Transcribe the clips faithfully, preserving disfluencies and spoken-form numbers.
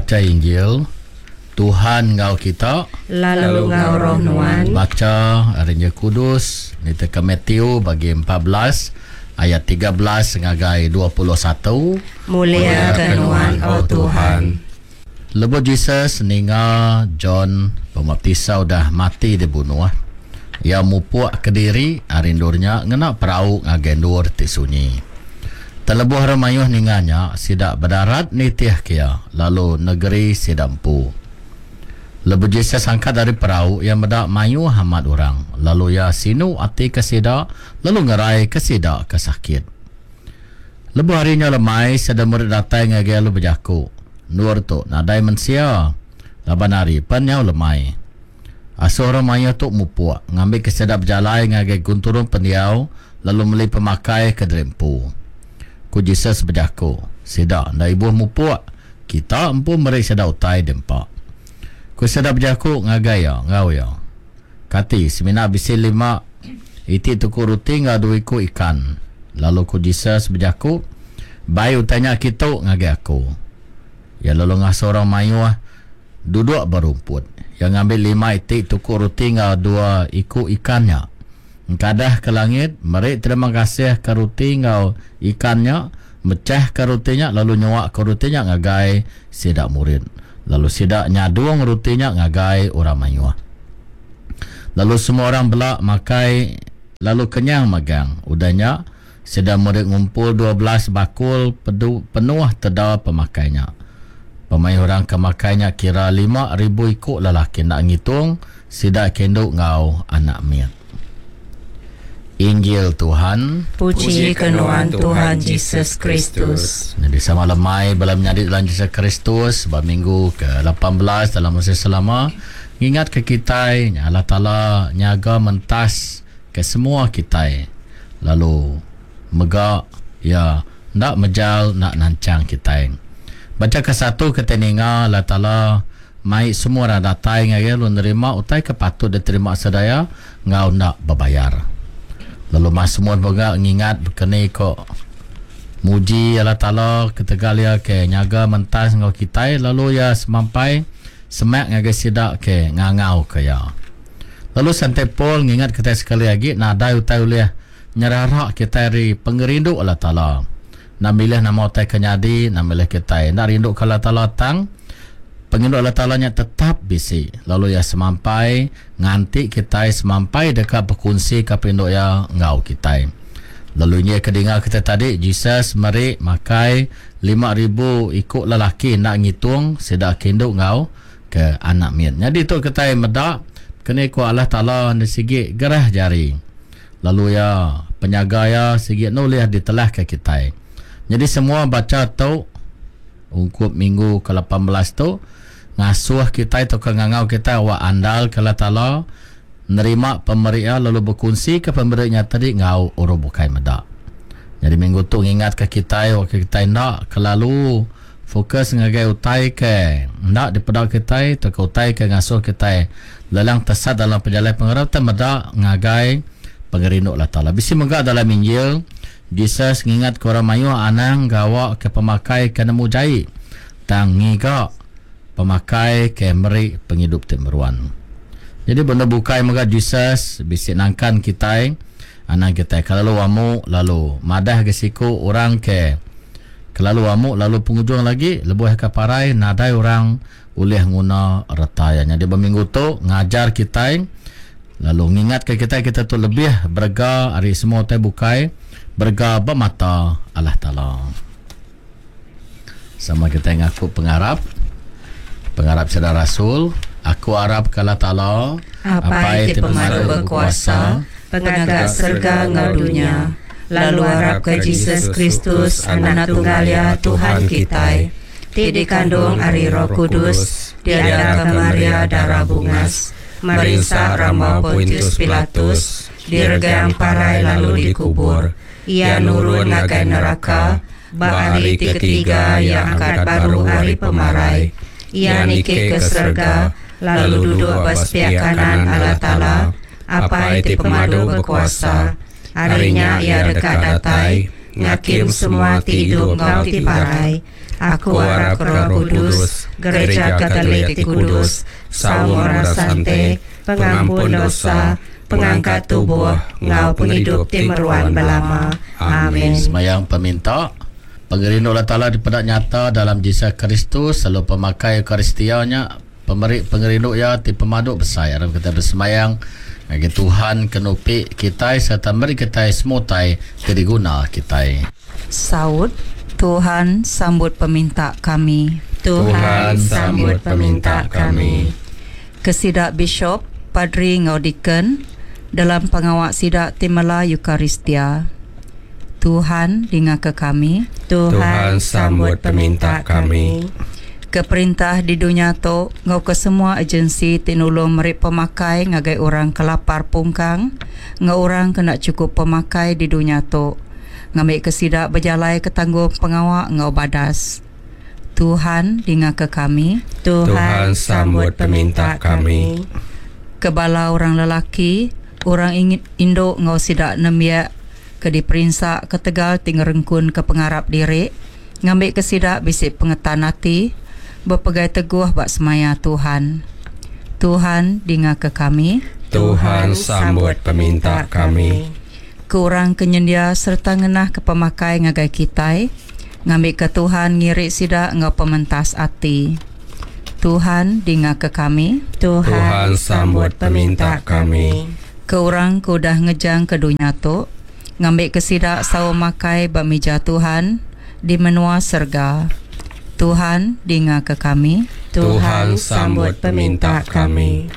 baca Injil. Tuhan ngau kita, lalu ngau roh nuan. Baca Injil Kudus ni teka Matthew bagi empat belas ayat tiga belas ngagai dua puluh satu. Mulia ke nuan oh Tuhan. Lepas Jesus ninga John Pembaptisa dah mati dibunuh. Ia mupuak ke diri arindurnya ngena perahu ngagendur ti sunyi. Telebuh ramayuh ninganya sidak berdarat nitih kia lalu negeri sidampu. Lepas Jesus angkat dari perahu yang medak mayu hamad orang. Lalu ya sinu ati kesida, lalu ngerai kesida kesakit. Lepas harinya lemai, sedang murid datang ngagay lalu berjaku. Nur tu nadai mensia. Laban hari penyau lemai. Asuh orang mayu tu mupuak. Ngambil kesida berjalai ngagay gunturung pendiau, lalu meli pemakai ke drempu. Ku Jesus berjaku. Sida, nda ibu mupuak. Kita empu merik sedang utai dempak. Ku sedap berjaku ngagaya ngau ya. Kati semina bisi lima iti tuku ruti ngadu iku ikan. Lalu ku Jesus berjaku bayu tanya kita ngagay aku. Ya lalu ngah seorang mayu duduk berumput. Yang ngambil lima iti tuku ruti ngadu iku ikannya. Kadah ke langit merik terima kasih ke ruti ngau ikannya, mecah ke rutinya lalu nyuak ke rutinya ngagay sidak murid. Lalu sidak nyaduang rutinya ngagai orang mayuah. Lalu semua orang belak makai, lalu kenyang magang. Udahnya sedang murid ngumpul dua belas bakul pedu, penuh tedal pemakainya. Pemain orang kemakainya kira lima ribu ikut lelaki. Nak ngitung sidak kenduk ngau anak miat. Injil Tuhan. Puji kenuan Tuhan Yesus Kristus. Jadi sama lemai dalam menyadit dalam Yesus Kristus berminggu ke lapan belas dalam masa selama. Ingat ke kita Allah Ta'ala nyaga mentas ke semua kita. Lalu megak ya nak mejal nak nancang kita. Baca ke satu keteninga Allah Ta'ala mai semua orang datang ngaya lu nerima utai kepatut diterima sedaya ngau nak berbayar. Lalu mas semua bergak ngingat berkenai kok muji Allah Ta'ala ketegal ya ke nyaga mentas ngau kita. Lalu ya semampai semak ngaga sidak ke ngangau ke ya. Lalu santai pol ngingat kita sekali lagi nadai utai uliah nyerarak kita dari pengerindu Allah Ta'ala. Nak milih nama utai kenyadi, nak milih kita nak rindu ke Allah Ta'ala tang penginduk Allah Ta'ala nya tetap bisi. Lalu ya semampai nganti kita semampai dekat berkunci ke penginduk ya ngau kita. Lalu nya kedengar kita tadi Jesus meri makai lima ribu ikut lelaki nak ngitung sedak kenduk ngau ke anak miat. Jadi tu kita medak kena ku Allah Ta'ala di segi gerah jari. Lalu ya penyaga ya segi nuliah ditelah ke kita. Jadi semua baca tu ungkup minggu ke lapan belas tu ngasuh kita itu ke ngangau kita wa andal ke Allah Ta'ala nerima pemberian lalu berkongsi ke pemberiannya tadi ngau uru bukai medak. Jadi minggu tu ingat ke kita waktu kita nak kelalu fokus ngagai utai ke ndak dipedak kita tu ke utai ke ngasuh kita lelang tesat dalam perjalanan pengarap tu medak ngagai pengerindu Allah Ta'ala. Bisi megak dalam Injil Jesus ngingat ke orang mayu anang gawa ke pemakai ke nemu jahit tang ngigak pemakai kamera penghidup temeruan. Jadi benda bukai maka Jesus bisik nangkan kita anak kita kalau wamu lalu madah ke siku orang ke kalau wamu lalu penghujung lagi lebuh ke parai nadai orang ulih nguna retayanya. Di berminggu tu ngajar kita lalu ngingat ke kita kita tu lebih berga hari semua tu bukai berga bermata Allah Ta'ala. Sama kita ngaku pengarap Pengharap saudara Rasul, aku harap ke Allah Ta'ala apa itu pemalu berkuasa, pengagak serga ngadunya, lalu harap ke Yesus Kristus, anak tunggal ya Tuhan kita, ti dikandung ari Roh Kudus, diada ke Maria darah bungas, merisa Rama Pontius Pilatus, diregang parai lalu dikubur, ia nurun ngagai neraka, ba hari ketiga yang angkat baru hari pemarai. Ia nikik ke surga, lalu duduk atas pihak kanan Allah Ta'ala, apa itu pemadu berkuasa. Harinya ia dekat datai, ngakim semua tidur ngau tiparai. Aku harap Roh Kudus, Gereja Katolik Kudus, Saumur Sante, pengampun dosa, pengangkat tubuh, ngau penghidup timeruan belama. Amin. Semayang peminta. Pengerindu Allah Ta'ala dipedak nyata dalam Yesus Kristus, selalu pemakai Eucharistianya, pemberi pengerindu ya ti pemaduk besar. Dalam kita bersemayang, bagi Tuhan kenupi kita serta beri kita semutai kediguna kita. Saud, Tuhan sambut peminta kami. Tuhan sambut peminta kami. Kesidak Bishop, Padri Ngaudiken dalam pengawak sidak Timala Eucharistia. Tuhan dengar ke kami. Tuhan sambut peminta kami. Keperintah di dunia tu ngau ke semua agensi tinulung merik pemakai ngagai orang kelapar pungkang, ngau orang kena cukup pemakai di dunia tu. Ngambil kesidak berjalai ke tanggung pengawak ngau badas. Tuhan dengar ke kami. Tuhan sambut peminta kami. Kebala orang lelaki, orang ingin induk ngau sidak nemiak ke diperinsak ke Tegal tinggerengkun ke pengarap diri, ngambil kesidak bisik pengetan hati, berpegai teguh bak semaya Tuhan. Tuhan dengar ke kami. Tuhan sambut peminta kami. Ke orang kenyendia serta ngenah ke pemakai ngagai kitai, ngambil ke Tuhan ngirik sidak ngau pementas hati. Tuhan dengar ke kami. Tuhan sambut peminta kami. Ke orang ku dah ngejang ke dunia tu, ngambil kesidak sawo makai bamija Tuhan di menua serga. Tuhan dengar ke kami. Tuhan sambut peminta kami.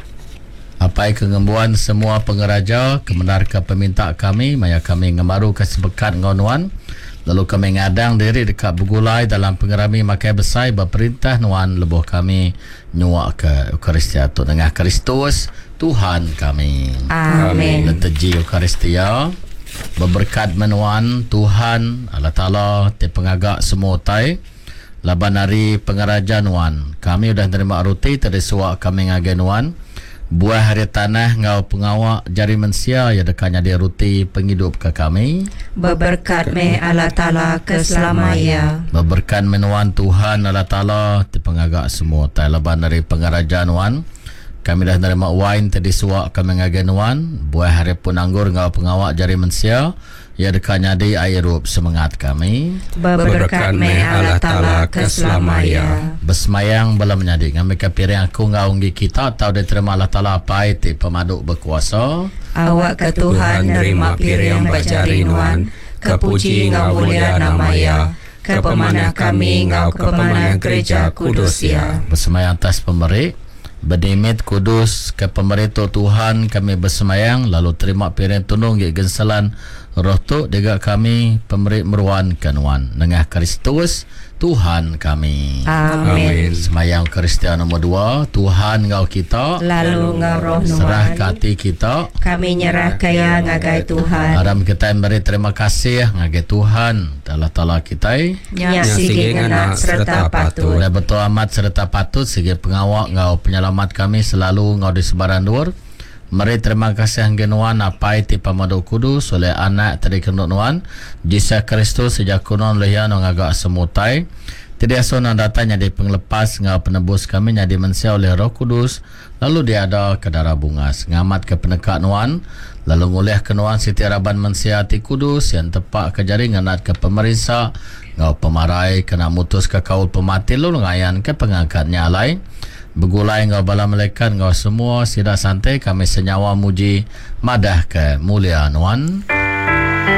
Apai kengembuan semua pengeraja kebenar ke peminta kami, maya kami ngemaru ke sebekat ngonuan. Lalu kami ngadang diri dekat bergulai dalam pengerami makai besar berperintah nuan lebuh kami nyuak ke Eucharistia tu dengan Kristus Tuhan kami. Amin. Leteji Eucharistia berberkat menuan Tuhan Allah Ta'ala te pengagak semua tai laban hari pengaraja nuan. Kami sudah terima roti tadi suak kami ngagai nuan. Buah hari tanah ngau pengawak jari mensia ya dekanya dia roti penghidup ke kami. Berberkat me Allah Ta'ala keselamanya. Berberkat menuan Tuhan Allah Ta'ala te pengagak semua tai laban dari pengaraja nuan. Kami dah nerima wine tadi suak kami ngagenuan. Buah hari pun anggur ngau pengawak jari mensia. Ya dekanya di air rup semangat kami. Berberkat me Allah Ta'ala keselamanya. Bersemayang bala menyadi. Kami kepiring aku ngau nggi kita. Tahu dia terima Allah Ta'ala apa itu pemaduk berkuasa. Awak ke Tuhan nerima piring bajari nuan. Kepuji ngau mulia namanya. Ke pemanah kami ngau ke pemanah gereja kudus ya. Bersemayang atas pemberi. Berdimit kudus ke pemerintah Tuhan kami bersemayang lalu terima piring tunung ke gensalan roh tu dega kami pemberi meruan kanuan dengan Kristus Tuhan kami. Amin. Semayang Kristian nomor dua. Tuhan ngau kita lalu ngau roh serah nuan. hati kita Kami nyerah kaya ngagai Tuhan. Adam kita beri terima kasih ngagai Tuhan Allah Ta'ala kita. Nyak sige ngena serta patut. Sudah betul amat serta patut segi pengawak ngau penyelamat kami selalu ngau di sebaran luar. Mari terima kasih genuan apa itu pamadu kudus oleh anak tadi kenduk nuan Yesus Kristus sejak kunon lehian ngagak semutai. Tidak asona datanya di penglepas ngau penebus kami nyadi mensia oleh Roh Kudus lalu dia ada ke darah bungas ngamat ke penekat nuan lalu ngulih ke nuan siti araban mensia hati kudus yang tepat ke jaringan nat ke pemerintah ngau pemarai kena mutus ke kaul pemati lalu ngayan ke pengangkatnya lain. Begulai ngau bala malaikat ngau semua sida santai kami senyawa muji madah ke mulia nuan.